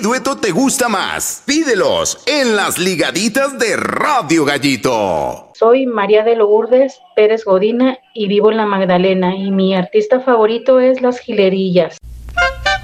dueto te gusta más? Pídelos en las ligaditas de Radio Gallito. Soy María de Lourdes Pérez Godina y vivo en La Magdalena y mi artista favorito es Las Jilerillas.